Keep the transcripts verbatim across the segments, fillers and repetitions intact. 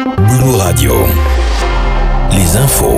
Blue Radio. Les infos.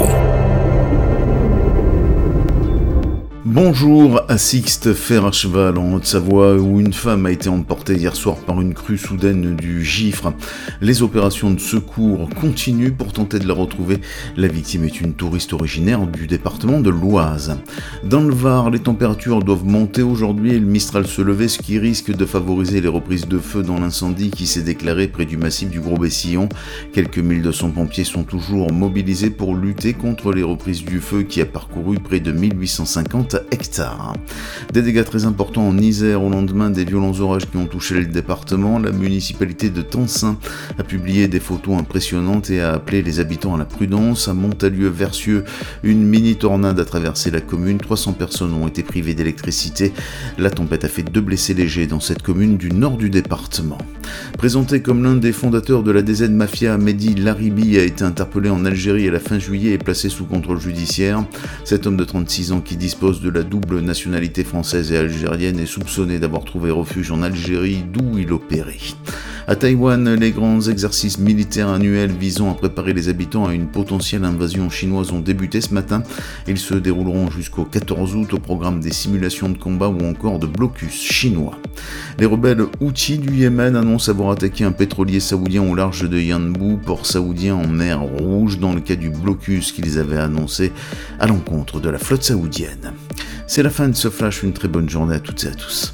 Bonjour à Sixte, fer à cheval en Haute-Savoie, où une femme a été emportée hier soir par une crue soudaine du Gifre. Les opérations de secours continuent pour tenter de la retrouver. La victime est une touriste originaire du département de l'Oise. Dans le Var, les températures doivent monter aujourd'hui et le Mistral se lever, ce qui risque de favoriser les reprises de feu dans l'incendie qui s'est déclaré près du massif du Gros-Bessillon. Quelques mille deux cents pompiers sont toujours mobilisés pour lutter contre les reprises du feu qui a parcouru près de mille huit cent cinquante hectares. Des dégâts très importants en Isère au lendemain des violents orages qui ont touché le département. La municipalité de Tencin a publié des photos impressionnantes et a appelé les habitants à la prudence. À Montalieu-Versieux, une mini-tornade a traversé la commune. trois cents personnes ont été privées d'électricité. La tempête a fait deux blessés légers dans cette commune du nord du département. Présenté comme l'un des fondateurs de la D Z Mafia, Mehdi Laribi a été interpellé en Algérie à la fin juillet et placé sous contrôle judiciaire. Cet homme de trente-six ans qui dispose de la double nationalité française et algérienne est soupçonné d'avoir trouvé refuge en Algérie d'où il opérait. À Taïwan, les grands exercices militaires annuels visant à préparer les habitants à une potentielle invasion chinoise ont débuté ce matin. Ils se dérouleront jusqu'au quatorze août au programme des simulations de combat ou encore de blocus chinois. Les rebelles Houthis du Yémen annoncent avoir attaqué un pétrolier saoudien au large de Yanbu, port saoudien en mer Rouge, dans le cas du blocus qu'ils avaient annoncé à l'encontre de la flotte saoudienne. C'est la fin de ce flash, une très bonne journée à toutes et à tous.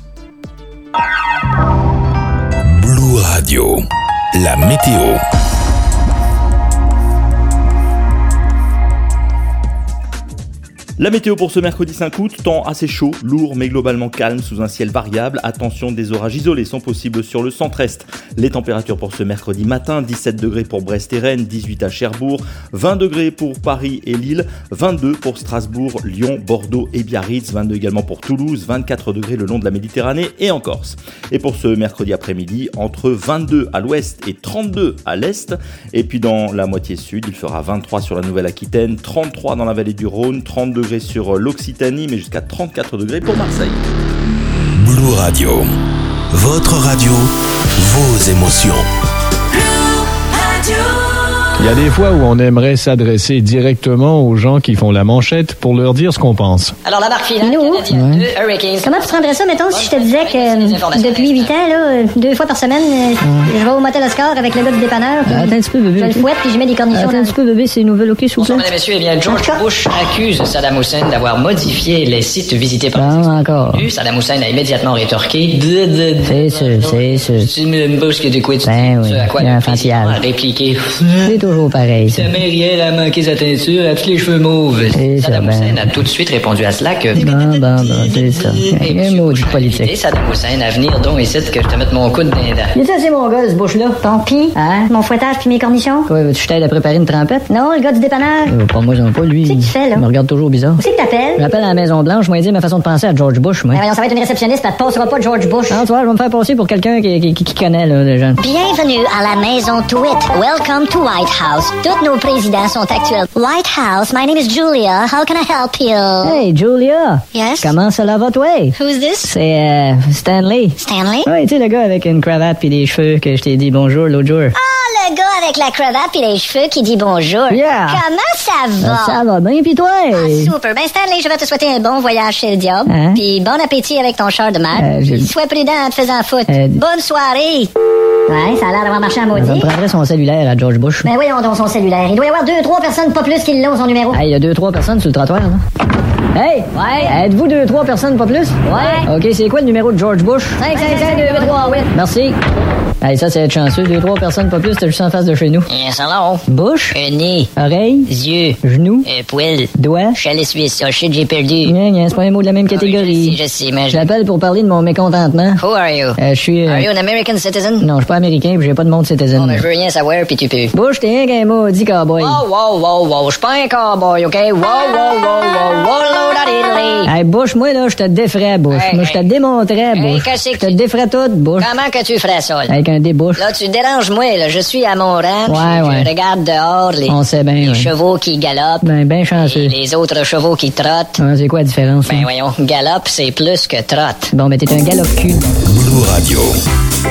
Blue Radio, la météo. La météo pour ce mercredi cinq août, temps assez chaud, lourd mais globalement calme sous un ciel variable. Attention, des orages isolés sont possibles sur le centre-est. Les températures pour ce mercredi matin, dix-sept degrés pour Brest et Rennes, dix-huit à Cherbourg, vingt degrés pour Paris et Lille, vingt-deux pour Strasbourg, Lyon, Bordeaux et Biarritz, vingt-deux également pour Toulouse, vingt-quatre degrés le long de la Méditerranée et en Corse. Et pour ce mercredi après-midi, entre vingt-deux à l'ouest et trente-deux à l'est. Et puis dans la moitié sud, il fera vingt-trois sur la Nouvelle-Aquitaine, trente-trois dans la vallée du Rhône, trente degrés sur l'Occitanie, mais jusqu'à trente-quatre degrés pour Marseille. Blue Radio, votre radio, vos émotions. Blue Radio. Il y a des fois où on aimerait s'adresser directement aux gens qui font la manchette pour leur dire ce qu'on pense. Alors la marque finale, Nous? Canadien deux, Hurricanes. Comment tu prendrais ça, mettons, si je te disais que depuis huit ans, là, deux fois par semaine, euh, je vais au motel Oscar avec le gars du dépanneur. puis Attends un petit peu, bébé. Je le fouette puis je mets des cornichons Attends dans un le... petit peu, bébé, c'est une nouvelle, ok, s'il vous Bonsoir, plaît? mesdames et messieurs. Eh bien, George Bush accuse Saddam Hussein d'avoir modifié les sites visités par Bon, les encore. extrêmes. Saddam Hussein a immédiatement rétorqué. C'est sûr, c'est sûr. Tu me bouges que tu quittes. Ben oui, Ce à quoi il y a le un président enfantillage. a répliqué. C'est toujours pareil, ça. Ta mère, elle a manqué sa teinture, elle a tous les cheveux mauves. C'est ça, Saddam ben. Hussein a tout de suite répondu à cela que... Bon, bon, bon, c'est ça. Et Un monsieur mot Bush du a politique. invité Saddam Hussein à venir donc ici que je te mette mon coude dans les dents. Il est assez mon gars, ce bouche-là. Bon, pis, Hein? mon fouettage puis mes cornichons. Quoi, veux-tu que je t'aide à préparer une trempette? Non, le gars du dépanneur. Euh, pas moi, j'en pas, lui. Qu'est-ce que tu fais, là? Il me regarde toujours bizarre. Où c'est que t'appelles? Je m'appelle à la Maison-Blanche, moi, dire ma façon de penser à George Bush, moi. Ben voyons, ça va être une réceptionniste, elle te passera pas de George Bush. Ah, tu vois, je vais me faire passer pour quelqu'un qui, qui, qui, qui connaît, là, les gens. Bienvenue à la maison Tweet. Welcome to White House. Tous nos présidents sont actuels. White House, my name is Julia. How can I help you? Hey, Julia! Yes? Comment ça va, toi? Who's this? C'est, euh, Stanley. Stanley? Ouais, tu sais, le gars avec une cravate pis des cheveux que je t'ai dit bonjour l'autre jour. Ah, le gars avec la cravate puis les cheveux qui dit bonjour. Yeah. Comment ça va? Ça va bien, pis toi? Ah, super. Ben, Stanley, je vais te souhaiter un bon voyage chez le diable. Hein? Puis bon appétit avec ton char de mal. Euh, je- Puis sois prudent en te faisant foutre. Euh, Bonne soirée. Ouais, ça a l'air d'avoir marché à Ça me maudit. prendrait son cellulaire à George Bush. Ben voyons donc son cellulaire. Il doit y avoir deux, trois personnes, pas plus, qui l'ont, son numéro. Hey, il y a deux, trois personnes sur le trottoir, là. Hey! Ouais. Êtes-vous deux, trois personnes, pas plus? Ouais. OK, c'est quoi le numéro de George Bush? cinq cinq cinq deux huit trois huit. Merci. Hey, ça, c'est être chanceux. Deux, trois personnes, pas plus, t'es juste en face de chez nous. Yes, alors. Bouche, Un nez, oreille, yeux, genou, un poil, doigt. chalet suisse. Oh shit, j'ai perdu. Gna, gna, c'est pas un mot de la même Ah oui, catégorie. je sais, je sais, mais Je je... l'appelle pour parler de mon mécontentement. Who are you? Euh, je suis... euh, Are you an American citizen? Non, je suis pas américain pis j'ai pas de monde citizen. Bon, ben, je veux rien savoir, puis tu peux. Bush, t'es rien qu'un maudit cowboy. Wow, wow, wow, wow, je suis pas un cowboy, OK? Wow, wow, wow, wow, wow, low, Hey, Bush, moi, là, je te défrais, Bush. Hey, moi, je te hey. démontrais, Hey, Bush. qu'est-ce que Je te tu- défrais tout, Bush. Comment que tu ferais ça, là? Avec un débouche. Là, tu déranges moi, là. Je suis à mon ranch. Ouais, je ouais. regarde dehors les, On sait bien, les ouais. chevaux qui galopent. Ben, ben chanceux. Et les autres chevaux qui trottent. Ah, c'est quoi la différence? Ben hein? voyons, galope, c'est plus que trotte. Bon, ben, t'es un galop cul. Blue Radio,